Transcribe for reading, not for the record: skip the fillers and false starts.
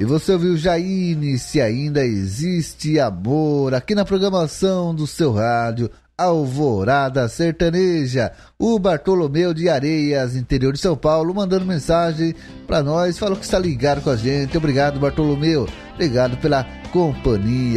E você ouviu Jaine, Se Ainda Existe Amor, aqui na programação do seu rádio Alvorada Sertaneja. O Bartolomeu de Areias, interior de São Paulo, mandando mensagem pra nós, falou que está ligado com a gente. Obrigado, Bartolomeu, obrigado pela companhia.